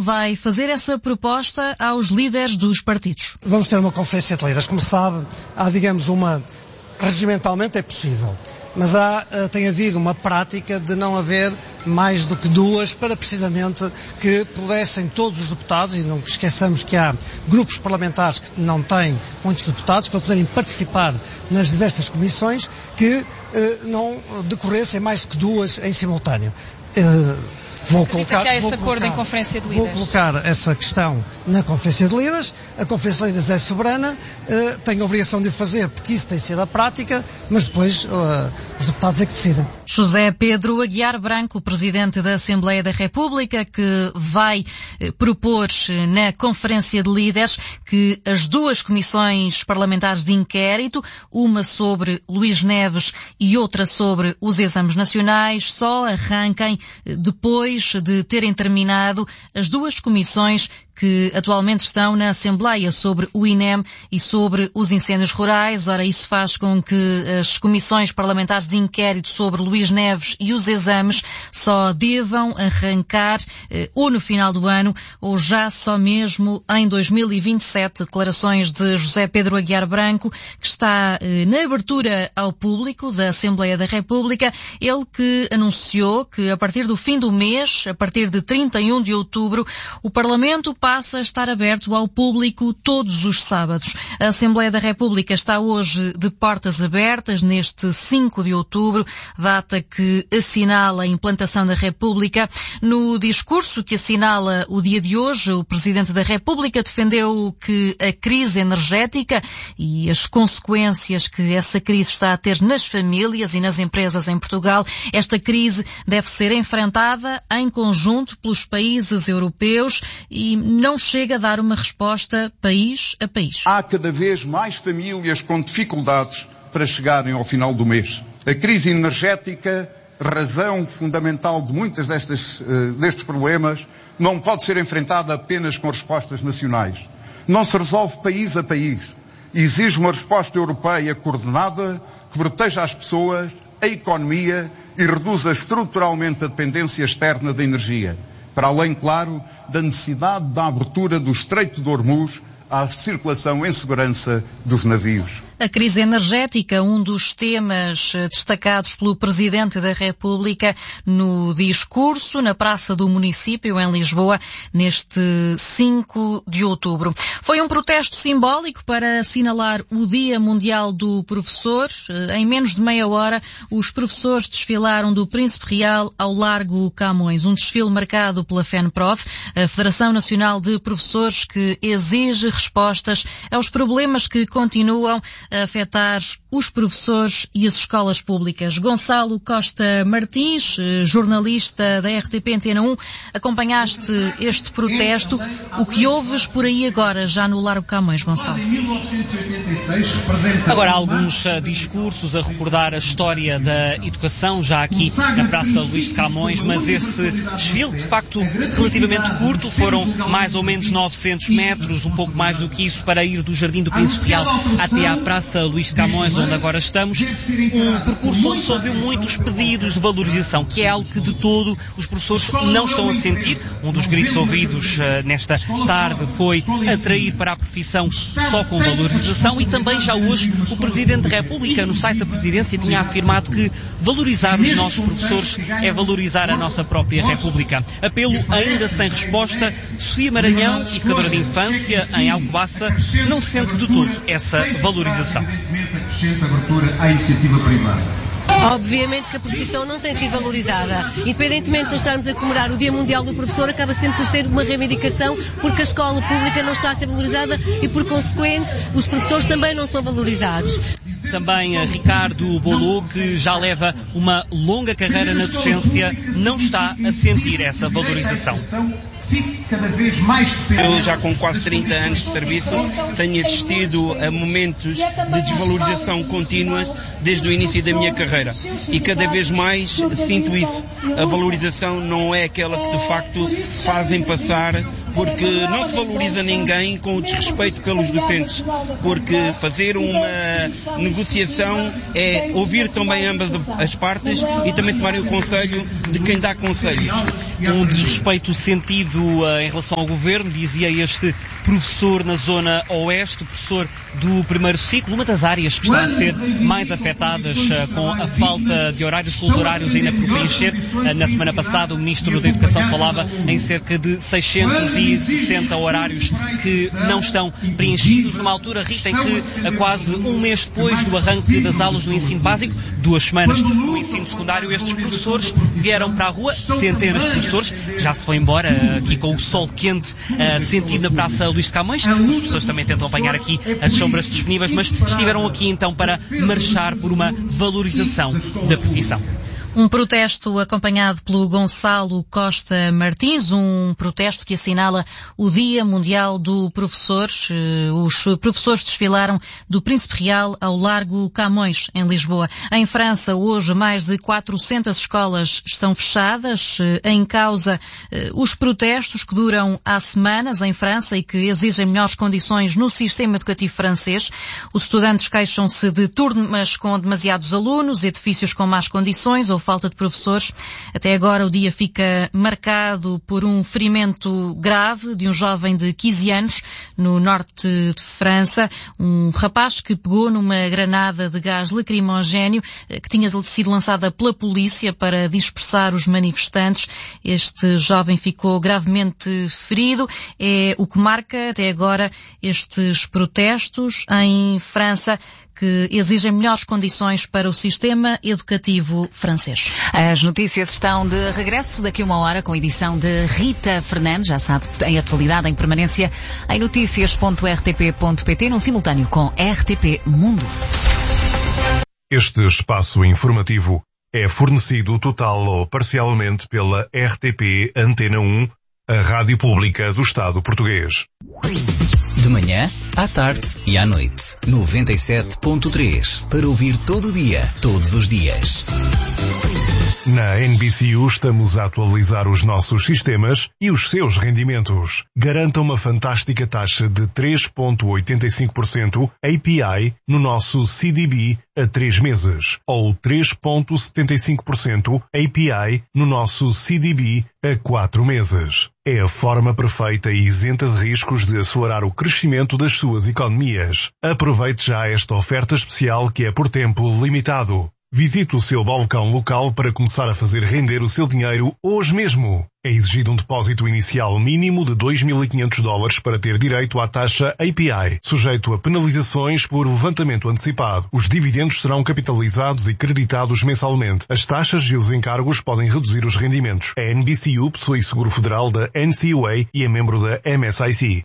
vai fazer essa proposta aos líderes dos partidos. Vamos ter uma conferência de líderes. Como sabe, há, digamos, regimentalmente é possível, mas tem havido uma prática de não haver mais do que duas para precisamente que pudessem todos os deputados, e não esqueçamos que há grupos parlamentares que não têm muitos deputados, para poderem participar nas diversas comissões, que não decorressem mais do que duas em simultâneo. Vou colocar essa questão na Conferência de Líderes. A Conferência de Líderes é soberana, tem a obrigação de o fazer, porque isso tem sido a prática, mas depois os deputados é que decidem. José Pedro Aguiar Branco, Presidente da Assembleia da República, que vai propor na Conferência de Líderes que as duas comissões parlamentares de inquérito, uma sobre Luís Neves e outra sobre os exames nacionais, só arranquem depois de terem terminado as duas comissões que atualmente estão na Assembleia sobre o INEM e sobre os incêndios rurais. Ora, isso faz com que as comissões parlamentares de inquérito sobre Luís Neves e os exames só devam arrancar ou no final do ano ou já só mesmo em 2027. Declarações de José Pedro Aguiar Branco, que está na abertura ao público da Assembleia da República. Ele que anunciou que a partir do fim do mês, a partir de 31 de outubro, o Parlamento passa a estar aberto ao público todos os sábados. A Assembleia da República está hoje de portas abertas, neste 5 de outubro, data que assinala a implantação da República. No discurso que assinala o dia de hoje, o Presidente da República defendeu que a crise energética e as consequências que essa crise está a ter nas famílias e nas empresas em Portugal, esta crise deve ser enfrentada em conjunto pelos países europeus e não chega a dar uma resposta país a país. Há cada vez mais famílias com dificuldades para chegarem ao final do mês. A crise energética, razão fundamental de muitos destes problemas, não pode ser enfrentada apenas com respostas nacionais. Não se resolve país a país. Exige uma resposta europeia coordenada que proteja as pessoas, a economia e reduza estruturalmente a dependência externa da energia. Para além, claro, da necessidade da abertura do Estreito de Hormuz à circulação em segurança dos navios. A crise energética, um dos temas destacados pelo Presidente da República no discurso na Praça do Município, em Lisboa, neste 5 de outubro. Foi um protesto simbólico para assinalar o Dia Mundial do Professor. Em menos de meia hora, os professores desfilaram do Príncipe Real ao Largo Camões. Um desfile marcado pela FENPROF, a Federação Nacional de Professores, que exige respostas aos problemas que continuam a afetar os professores e as escolas públicas. Gonçalo Costa Martins, jornalista da RTP Antena 1, acompanhaste este protesto. O que ouves por aí agora, já no Largo Camões, Gonçalo? Agora há alguns discursos a recordar a história da educação, já aqui na Praça Luís de Camões, mas esse desfile, de facto, relativamente curto, foram mais ou menos 900 metros, um pouco mais do que isso, para ir do Jardim do Príncipe Real até à Praça Luís de Camões, onde agora estamos. Um percurso onde se ouviu muitos pedidos de valorização, que é algo que de todo os professores não estão a sentir. Um dos gritos ouvidos nesta tarde foi atrair para a profissão só com valorização, e também já hoje o Presidente da República, no site da Presidência, tinha afirmado que valorizar os nossos professores é valorizar a nossa própria República. Apelo ainda sem resposta. Sofia Maranhão, educadora de infância em Alcobaça, não sente de todo essa valorização. Obviamente que a profissão não tem sido valorizada. Independentemente de estarmos a comemorar o Dia Mundial do Professor, acaba sempre por ser uma reivindicação, porque a escola pública não está a ser valorizada e, por consequente, os professores também não são valorizados. Também Ricardo Bolou, que já leva uma longa carreira na docência, não está a sentir essa valorização. Eu já com quase 30 anos de serviço tenho assistido a momentos de desvalorização contínua desde o início da minha carreira, e cada vez mais sinto isso. A valorização não é aquela que de facto fazem passar, porque não se valoriza ninguém com o desrespeito pelos docentes, porque fazer uma negociação é ouvir também ambas as partes e também tomar o conselho de quem dá conselhos. Um desrespeito sentido em relação ao governo, dizia este professor na zona oeste, professor do primeiro ciclo, uma das áreas que está a ser mais afetadas com a falta de horários, com os horários ainda por preencher. Na semana passada o Ministro da Educação falava em cerca de 660 horários que não estão preenchidos, numa altura, Rita, em que quase um mês depois do arranque das aulas do ensino básico, 2 semanas no ensino secundário, estes professores vieram para a rua, centenas de professores, já se foi embora aqui com o sol quente sentido na Praça Luís de Camões. Os professores também tentam apanhar aqui as sombras disponíveis, mas estiveram aqui então para marchar por uma valorização da profissão. Um protesto acompanhado pelo Gonçalo Costa Martins, um protesto que assinala o Dia Mundial do Professor. Os professores desfilaram do Príncipe Real ao Largo Camões, em Lisboa. Em França, hoje, mais de 400 escolas estão fechadas. Em causa, os protestos que duram há semanas em França e que exigem melhores condições no sistema educativo francês. Os estudantes queixam-se de turmas com demasiados alunos, edifícios com más condições ou falta de professores. Até agora o dia fica marcado por um ferimento grave de um jovem de 15 anos no norte de França. Um rapaz que pegou numa granada de gás lacrimogéneo que tinha sido lançada pela polícia para dispersar os manifestantes. Este jovem ficou gravemente ferido. É o que marca até agora estes protestos em França, que exigem melhores condições para o sistema educativo francês. As notícias estão de regresso daqui a 1 hora com a edição de Rita Fernandes. Já sabe, em atualidade, em permanência, em noticias.rtp.pt, num simultâneo com RTP Mundo. Este espaço informativo é fornecido total ou parcialmente pela RTP Antena 1, a rádio pública do Estado português. De manhã, à tarde e à noite. 97.3. Para ouvir todo o dia, todos os dias. Na NBCU estamos a atualizar os nossos sistemas e os seus rendimentos. Garanta uma fantástica taxa de 3,85% API no nosso CDB a 3 meses ou 3,75% API no nosso CDB a 4 meses. É a forma perfeita e isenta de riscos de acelerar o crescimento das suas economias. Aproveite já esta oferta especial que é por tempo limitado. Visite o seu balcão local para começar a fazer render o seu dinheiro hoje mesmo. É exigido um depósito inicial mínimo de $2.500 para ter direito à taxa API, sujeito a penalizações por levantamento antecipado. Os dividendos serão capitalizados e creditados mensalmente. As taxas e os encargos podem reduzir os rendimentos. A NBCU possui seguro federal da NCUA e é membro da MSIC.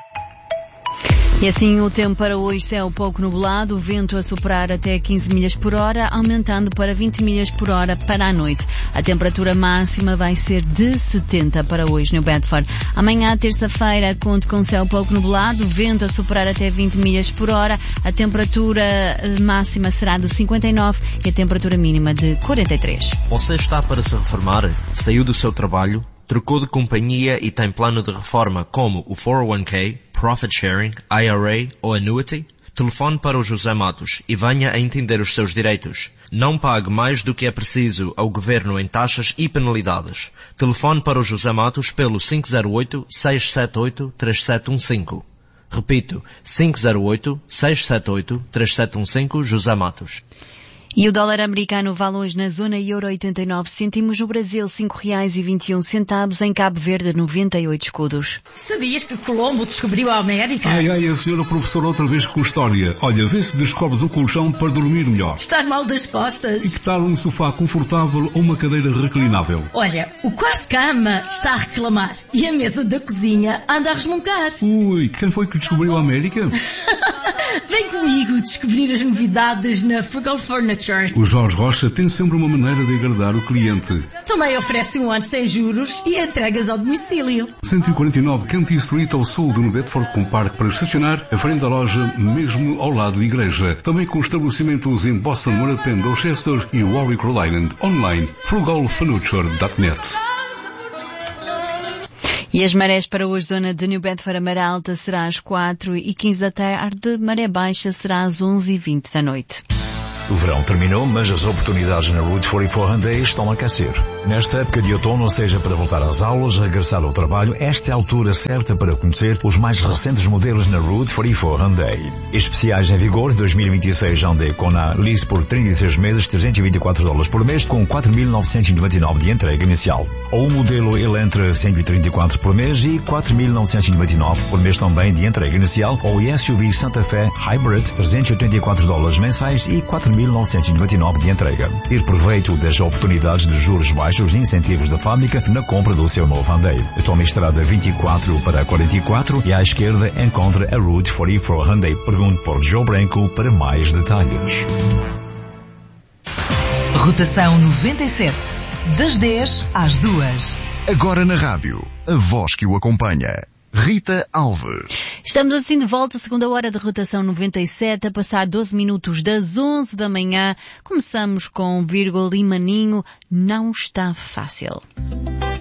E assim o tempo para hoje: céu pouco nublado, o vento a soprar até 15 milhas por hora, aumentando para 20 milhas por hora para a noite. A temperatura máxima vai ser de 70 para hoje no Bedford. Amanhã, terça-feira, conto com céu pouco nublado, vento a soprar até 20 milhas por hora, a temperatura máxima será de 59 e a temperatura mínima de 43. Você está para se reformar? Saiu do seu trabalho? Trocou de companhia e tem plano de reforma como o 401k, Profit Sharing, IRA ou Annuity? Telefone para o José Matos e venha a entender os seus direitos. Não pague mais do que é preciso ao Governo em taxas e penalidades. Telefone para o José Matos pelo 508-678-3715. Repito, 508-678-3715, José Matos. E o dólar americano vale hoje na zona euro 89 cêntimos, no Brasil R$5,21, em Cabo Verde 98 escudos. Sabias que Colombo descobriu a América? Ai, a senhora professora outra vez com história. Olha, vê se descobres um colchão para dormir melhor. Estás mal das costas. E que tal um sofá confortável ou uma cadeira reclinável? Olha, o quarto-cama está a reclamar e a mesa da cozinha anda a resmungar. Ui, quem foi que descobriu a América? Vem comigo descobrir as novidades na Frugal Furniture. O Jorge Rocha tem sempre uma maneira de agradar o cliente. Também oferece 1 ano sem juros e entregas ao domicílio. 149 Canty Street, ao sul de New Bedford, com parque para estacionar, à frente da loja, mesmo ao lado da igreja. Também com estabelecimentos em Boston, Moorpen, Dorchester e Warwick, Rhode Island. Online, frugalfurniture.net. E as marés para hoje, zona de New Bedford, a maré alta será às 4h15 da tarde, maré baixa será às 11h20 da noite. O verão terminou, mas as oportunidades na Route 44 Hyundai estão a aquecer. Nesta época de outono, seja para voltar às aulas, regressar ao trabalho, esta é a altura certa para conhecer os mais recentes modelos na Route 44 Hyundai. Especiais em vigor 2026 Hyundai Kona lease por 36 meses, $324 por mês, com 4.999 de entrega inicial. Ou o modelo Elantra 134 por mês e 4.999 por mês também de entrega inicial, ou o SUV Santa Fe Hybrid $384 mensais e 4.999 de entrega. Ter proveito das oportunidades de juros baixos e incentivos da fábrica na compra do seu novo Hyundai. Tome a estrada 24 para 44 e à esquerda encontra a Route 44 Hyundai. Pergunte por Joe Branco para mais detalhes. Rotação 97. Das 10 às 2. Agora na rádio, a voz que o acompanha. Rita Alves. Estamos assim de volta, segunda hora de rotação 97, a passar 12 minutos das 11 da manhã. Começamos com Virgul e Maninho, não está fácil.